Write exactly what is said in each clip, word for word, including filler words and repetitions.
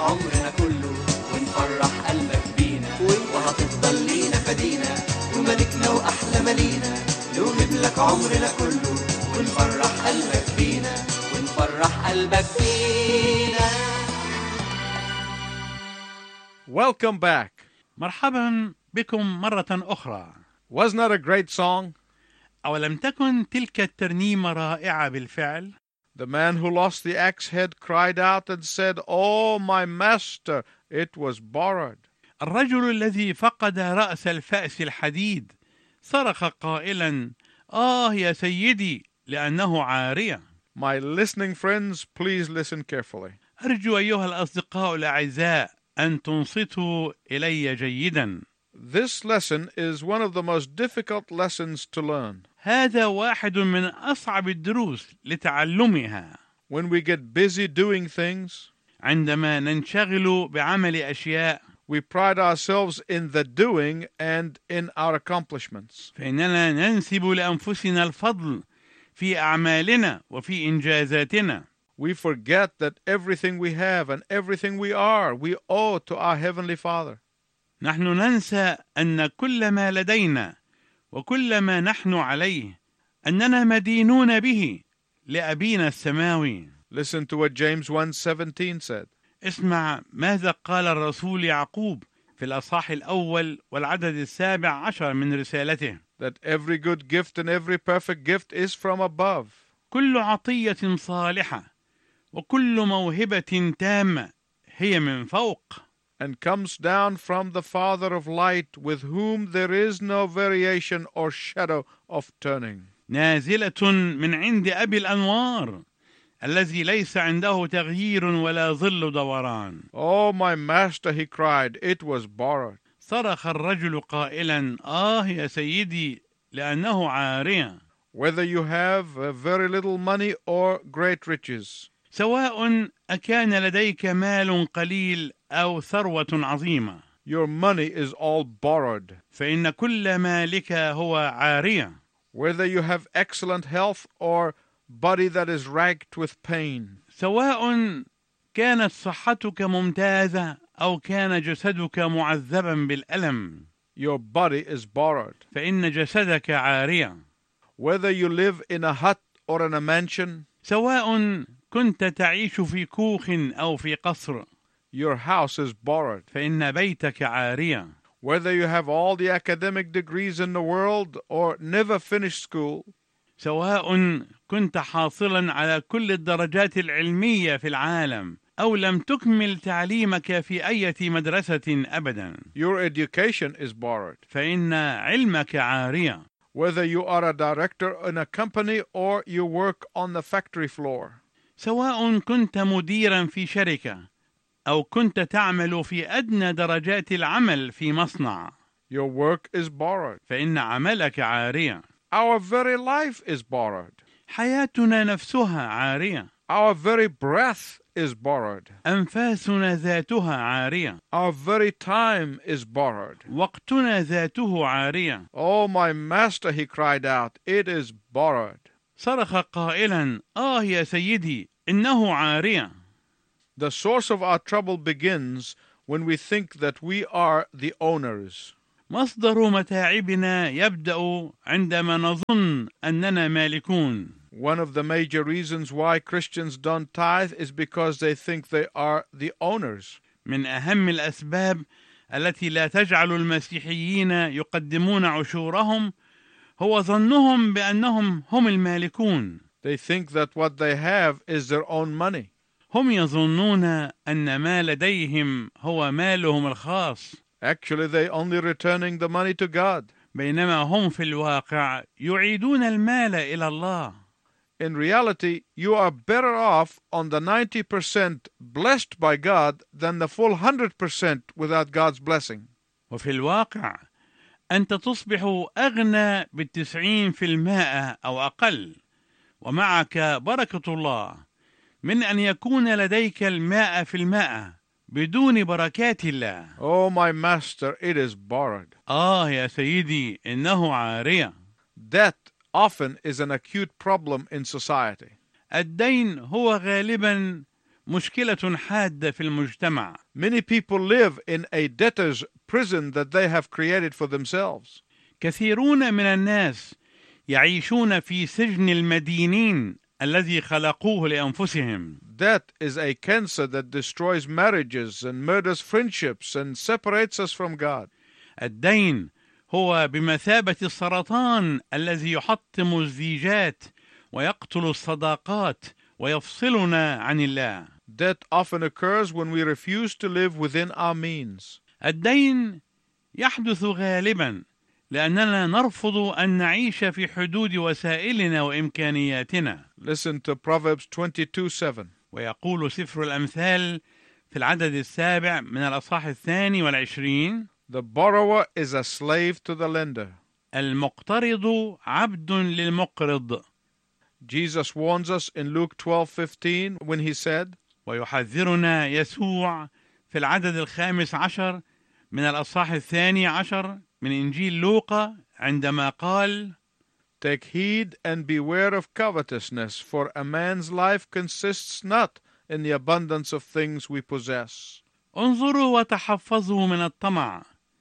عمرنا كله ونفرح قلبك بينا، وهتفضل لينا فدينا وملكنا وأحلى مالينا، نوهب لك عمرنا كله ونفرح قلبك بينا ونفرح قلبك بينا. Welcome back. مرحبا بكم مرة أخرى. Wasn't that a great song? أولم تكن تلك الترنيمة رائعة بالفعل؟ The man who lost the axe head cried out and said, "Oh, my master, it was borrowed." الرجل الذي فقد رأس الفأس الحديد صرخ قائلا: آه يا سيدي لأنه عارية. My listening friends, please listen carefully. أرجو أيها الأصدقاء الأعزاء أن تنصتوا إلي جيدا. This lesson is one of the most difficult lessons to learn. هذا واحد من أصعب الدروس لتعلمها. When we get busy doing things, عندما ننشغل بعمل أشياء we pride ourselves in the doing and in our accomplishments. فإننا ننسب لأنفسنا الفضل في أعمالنا وفي إنجازاتنا. We forget that everything we have and everything we are, we owe to our Heavenly Father. نحن ننسى أن كل ما لدينا وكل ما نحن عليه أننا مدينون به لأبينا السماوي. Listen to what James one seventeen said. اسمع ماذا قال الرسول يعقوب في الأصحاح الأول والعدد السابع عشر من رسالته: That every good gift and every perfect gift is from above. كل عطية صالحة وكل موهبة تامة هي من فوق. And comes down from the Father of light, with whom there is no variation or shadow of turning. نازلة من عند أبي الأنوار الذي ليس عنده تغيير ولا ظل دوران. Oh, my master, he cried, it was borrowed. صرخ الرجل قائلا: آه يا سيدي لأنه عارية. Whether you have uh, very little money or great riches, سواء أكان لديك مال قليل أو ثروة عظيمة، your money is all borrowed. فإن كل مالك هو عارية. Whether you have excellent health or body that is racked with pain, سواء كانت صحتك ممتازة أو كان جسدك معذبا بالألم، your body is borrowed. فإن جسدك عارية. Whether you live in a hut or in a mansion, سواء كنت تعيش في كوخ أو في قصر، your house is borrowed. فإن بيتك عارية. Whether you have all the academic degrees in the world or never finish school, سواء كنت حاصلا على كل الدرجات العلمية في العالم أو لم تكمل تعليمك في أي مدرسة أبدا، your education is borrowed. فإن علمك عارية. Whether you are a director in a company or you work on the factory floor, سواء كنت مديرا في شركة أو كنت تعمل في أدنى درجات العمل في مصنع، your work is borrowed. فإن عملك عارية. Our very life is borrowed. حياتنا نفسها عارية. Our very breath is borrowed. أنفاسنا ذاتها عارية. Our very time is borrowed. وقتنا ذاته عارية. Oh, my master, he cried out, it is borrowed. صرخ قائلا: آه يا سيدي إنه عارية. The source of our trouble begins when we think that we are the owners. مصدر متاعبنا يبدأ عندما نظن أننا مالكون. One of the major reasons why Christians don't tithe is because they think they are the owners. من أهم الأسباب التي لا تجعل المسيحيين يقدمون عشورهم هو ظنهم بأنهم هم المالكون. They think that what they have is their own money. هم يظنون أن ما لديهم هو مالهم الخاص. Actually, they only returning the money to God. بينما هم في الواقع يعيدون المال إلى الله. In reality, you are better off on the ninety percent blessed by God than the full one hundred percent without God's blessing. وفي الواقع أنت تصبح أغنى بالتسعين في المائة أو أقل ومعك بركة الله من أن يكون لديك المائة في المائة بدون بركات الله. Oh, my master, it is borrowed. آه يا سيدي إنه عارية. Debt often is an acute problem in society. الدين هو غالبا مشكلة حادة في المجتمع. Many people live in a debtor's prison that they have created for themselves. كثيرون من الناس يعيشون في سجن المدينين الذي خلقوه لأنفسهم. Debt is a cancer that destroys marriages and murders friendships and separates us from God. الدين هو بمثابة السرطان الذي يحطم الزيجات ويقتل الصداقات ويفصلنا عن الله. Debt often occurs when we refuse to live within our means. الدين يحدث غالبا لأننا نرفض أن نعيش في حدود وسائلنا وإمكانياتنا. Listen to Proverbs twenty-two seven. ويقول سفر الأمثال في العدد السابع من الأصحاح الثاني والعشرين: The borrower is a slave to the lender. المقترض عبد للمقرض. Jesus warns us in Luke twelve fifteen when he said, ويحذرنا يسوع في العدد الخامس عشر من الأصحاح الثاني عشر من إنجيل لوقا عندما قال: Take heed and beware of covetousness, for a man's life consists not in the abundance of things we possess. انظروا وتحفظوا من الطمع،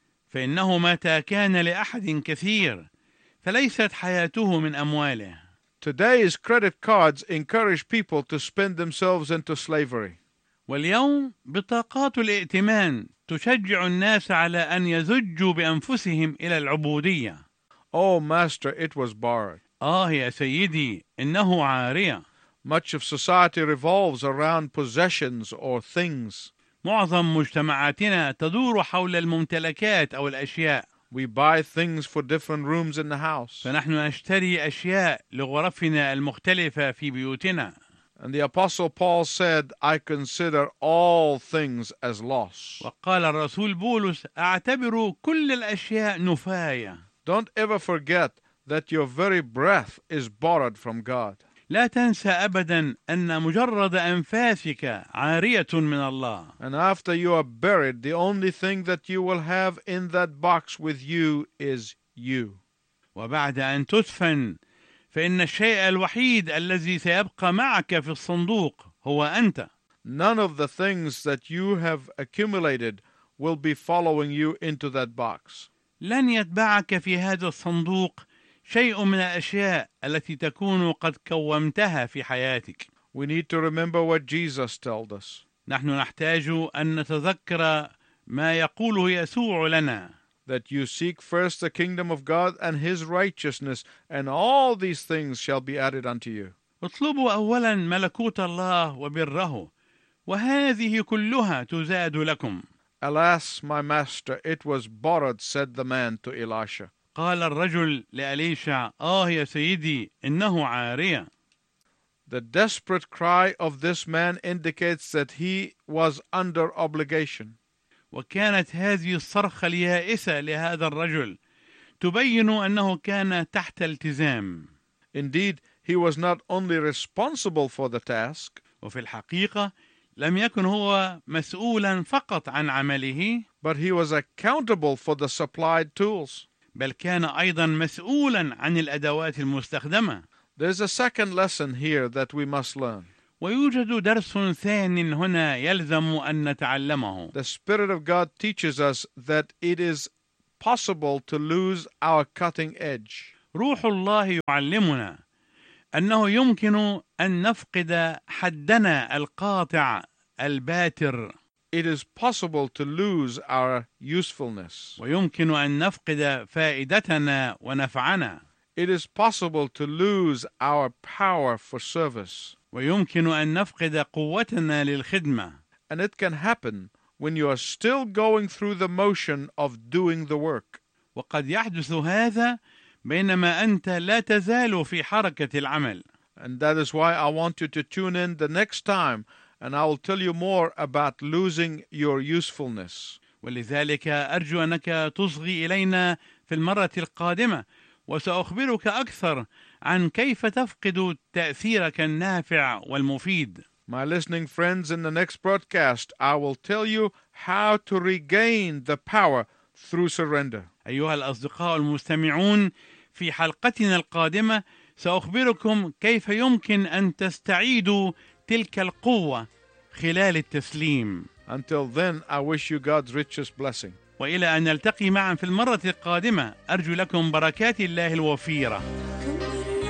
فإنه متى كان لأحد كثير فليست حياته من أمواله. Today's credit cards encourage people to spend themselves into slavery. واليوم بطاقات الائتمان تشجع الناس على أن يزجوا بأنفسهم إلى العبودية. Oh, Master, it was borrowed. آه يا سيدي، إنه عارية. Much of society revolves around possessions or things. معظم مجتمعاتنا تدور حول الممتلكات أو الأشياء. We buy things for different rooms in the house. فنحن نشتري أشياء لغرفنا المختلفة في بيوتنا. And the Apostle Paul said, I consider all things as loss. وقال الرسول بولس: أعتبر كل الأشياء نفاية. Don't ever forget that your very breath is borrowed from God. لا تنسى أبدا أن مجرد أنفاسك عارية من الله. And after you are buried, the only thing that you will have in that box with you is you. وبعد أن تدفن فإن الشيء الوحيد الذي سيبقى معك في الصندوق هو أنت. None of the things that you have accumulated will be following you into that box. لن يتبعك في هذا الصندوق شيء من الأشياء التي تكون قد كومتها في حياتك. We need to remember what Jesus told us. نحن نحتاج أن نتذكر ما يقوله يسوع لنا: That you seek first the kingdom of God and his righteousness, and all these things shall be added unto you. اطلبوا أولا ملكوت الله وبره، وهذه كلها تزاد لكم. Alas, my master, it was borrowed, said the man to Elisha. قال الرجل لأليشع: آه يا سيدي، إنه عارية. The desperate cry of this man indicates that he was under obligation. وكانت هذه الصرخة اليائسة لهذا الرجل تبين أنه كان تحت التزام. Indeed, he was not only responsible for the task, وفي الحقيقة لم يكن هو مسؤولا فقط عن عمله، but he was accountable for the supplied tools. بل كان أيضا مسؤولا عن الأدوات المستخدمة. There's a second lesson here that we must learn. ويوجد درس ثان هنا يلزم أن نتعلمه. The Spirit of God teaches us that it is possible to lose our cutting edge. روح الله يعلمنا أنه يمكن أن نفقد حدنا القاطع الباتر. It is possible to lose our usefulness. ويمكن أن نفقد فائدتنا ونفعنا. It is possible to lose our power for service. ويمكن أن نفقد قوتنا للخدمة. And it can happen when you are still going through the motion of doing the work. وقد يحدث هذا بينما أنت لا تزال في حركة العمل. And that is why I want you to tune in the next time, and I will tell you more about losing your usefulness. ولذلك أرجو أنك تصغي إلينا في المرة القادمة، وسأخبرك أكثر عن كيف تفقد تأثيرك النافع والمفيد. My listening friends, in the next broadcast, I will tell you how to regain the power through surrender. أيها الأصدقاء المستمعون، في حلقتنا القادمة سأخبركم كيف يمكن أن تستعيدوا تلك القوة خلال التسليم. Until then, I wish you God's richest blessing. وإلى أن نلتقي معا في المرة القادمة، أرجو لكم بركات الله الوفيرة.